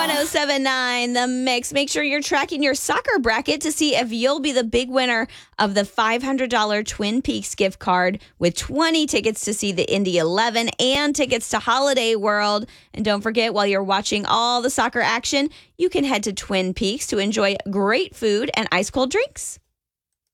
1079 The Mix. Make sure you're tracking your soccer bracket to see if you'll be the big winner of the $500 Twin Peaks gift card with 20 tickets to see the Indy 11 and tickets to Holiday World. And don't forget, while you're watching all the soccer action, you can head to Twin Peaks to enjoy great food and ice cold drinks.